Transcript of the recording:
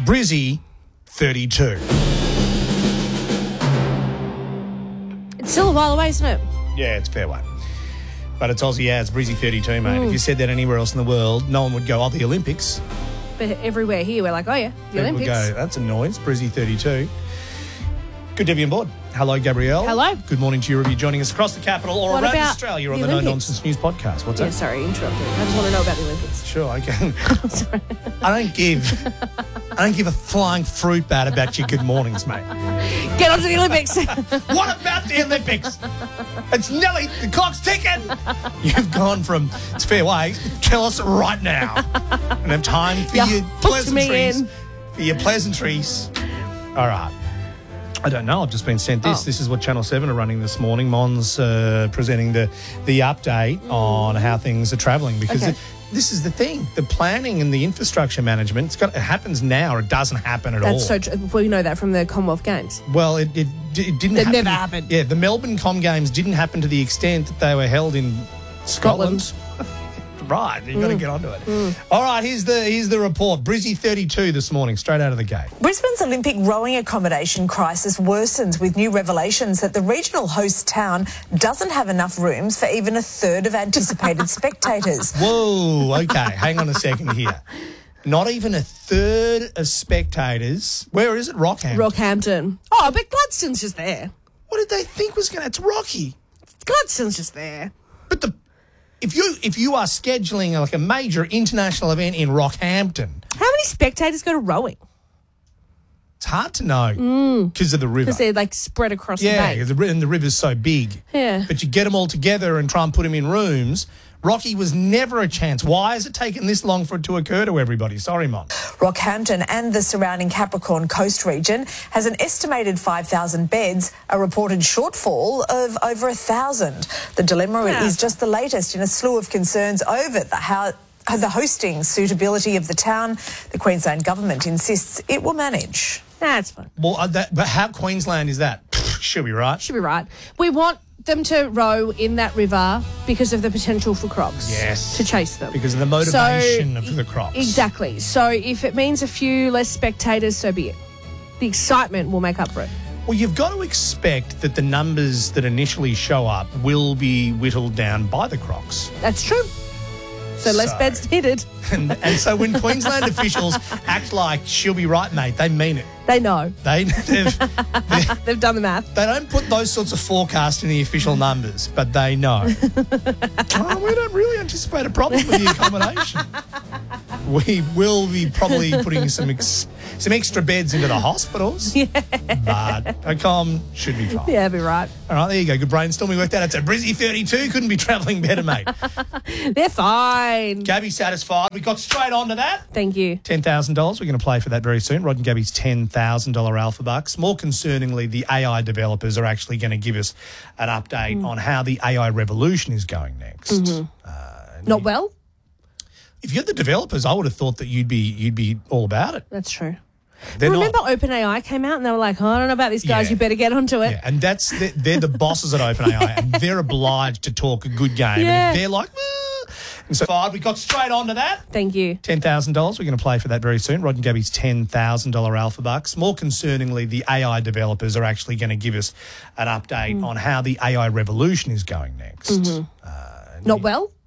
Brizzy 32. It's still a while away, isn't it? Yeah, it's fair way. But it's Aussie ads, Brizzy 32, mate. If you said that anywhere else in the world, no one would go, the Olympics. But everywhere here, we're like, oh, yeah, the People Olympics. would go, that's a noise, Brizzy 32. Good to have you on board. Hello, Gabrielle. Hello. Good morning to you, Ruby, joining us across the capital or What around about Australia on the the No Olympics? Nonsense News podcast. What's Yeah, that? sorry, interrupted. I just want to know about the Olympics. Sure, I can. Sorry. I don't give a flying fruit bat about your good mornings, mate. Get on to the Olympics. What about the Olympics? It's Nelly, the clock's ticking. You've gone from, it's fair way, tell us right now. And have time for You your hooked me pleasantries. in. For your pleasantries. All right. I don't know. I've just been sent this. Oh. This is what Channel 7 are running this morning. Mon's presenting the update on how things are travelling because Okay. this is the thing. The planning and the infrastructure management, it happens now or it doesn't happen at all. That's so true. We know that from the Commonwealth Games. Well, it didn't That happen. never happened. Yeah, the Melbourne Com Games didn't happen to the extent that they were held in Scotland. Right, you've got to get onto it. All right, here's the report. Brizzy 32 this morning, straight out of the gate. Brisbane's Olympic rowing accommodation crisis worsens with new revelations that the regional host town doesn't have enough rooms for even a third of anticipated spectators. Whoa, okay, hang on a second here. Not even a third of spectators. Where is it? Rockhampton. Rockhampton. Oh, but Gladstone's just there. What did they think was going to... It's Rocky. Gladstone's just there. But if you are scheduling like a major international event in Rockhampton, How many spectators go to rowing? it's hard to know because of the river. Because they're like spread across Yeah, the bay. because the river's so big. Yeah. But you get them all together and try and put them in rooms. Rocky was never a chance. Why has it taken this long for it to occur to everybody? Sorry, Mon. Rockhampton and the surrounding Capricorn Coast region has an estimated 5,000 beds, a reported shortfall of over 1,000. The dilemma is just the latest in a slew of concerns over the hosting suitability of the town. The Queensland government insists it will manage. That's fine. Well, but how Queensland is that? Should be right. Should be right. We want them to row in that river because of the potential for crocs. Yes. To chase them. Because of the motivation of the crops. Exactly. So if it means a few less spectators, so be it. The excitement will make up for it. Well, you've got to expect that the numbers that initially show up will be whittled down by the crocs. That's true. So less beds needed. And so when Queensland officials act like she'll be right, mate, they mean it. They know. They've They've done the math. They don't put those sorts of forecasts in the official numbers, but they know. We don't really anticipate a problem with the accommodation. We will be probably putting some extra beds into the hospitals. Yeah. But a should be fine. Yeah, be right. All right, there you go. Good brainstorming worked out. It's a Brizzy 32. Couldn't be travelling better, mate. They're fine. Gabby satisfied. We got straight on to that. Thank you. $10,000. We're going to play for that very soon. Rod and Gabby's $10,000 Alpha Bucks. More concerningly, the AI developers are actually going to give us an update on how the AI revolution is going next. Not well? If you're the developers, I would have thought that you'd be all about it. That's true. They're Remember not. OpenAI came out and they were like, I don't know about these guys, Yeah. you better get onto it. Yeah, and they're the bosses at OpenAI, and they're obliged to talk a good game. Yeah. And if they're like, and so we got straight on to that. Thank you. $10,000. We're going to play for that very soon. Rod and Gabby's $10,000 Alpha Bucks. More concerningly, the AI developers are actually going to give us an update on how the AI revolution is going next. Not well?